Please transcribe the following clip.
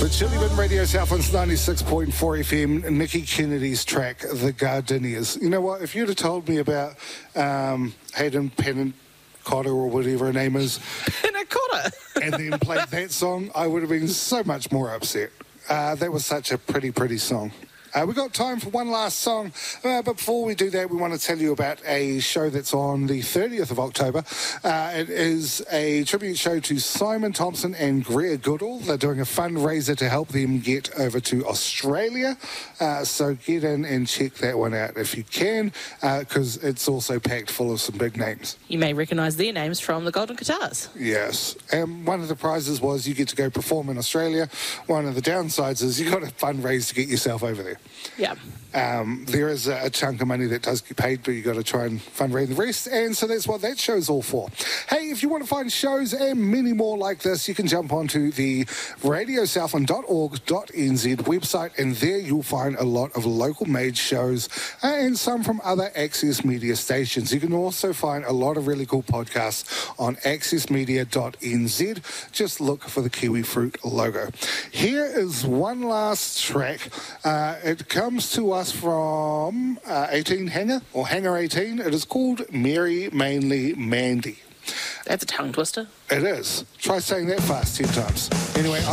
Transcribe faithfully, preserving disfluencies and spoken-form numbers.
Chili Bin Radio Southland's ninety-six point four F M, Nicky Kennedy's track, The Gardenias. You know what, if you'd have told me about um, Hayden Pannacotta or whatever her name is, Pannacotta, and then played that song, I would have been so much more upset. Uh, that was such a pretty, pretty song. Uh, we've got time for one last song, uh, but before we do that, we want to tell you about a show that's on the thirtieth of October. Uh, it is a tribute show to Simon Thompson and Greer Goodall. They're doing a fundraiser to help them get over to Australia, uh, so get in and check that one out if you can, because uh, it's also packed full of some big names. You may recognise their names from the Golden Guitars. Yes, and one of the prizes was you get to go perform in Australia. One of the downsides is you got to fundraise to get yourself over there. Yeah. Um, there is a, a chunk of money that does get paid, but you got to try and fundraise the rest, and so that's what that show's all for. Hey, if you want to find shows and many more like this, you can jump onto the radio southland dot org dot n z website, and there you'll find a lot of local made shows uh, and some from other Access Media stations. You can also find a lot of really cool podcasts on access media dot n z. Just look for the Kiwi Fruit logo. Here is one last track. Uh, it comes to us from uh, eighteen Hangar, or Hangar eighteen. It is called Mary Mainly Mandy. That's a tongue twister. It is. Try saying that fast ten times. Anyway,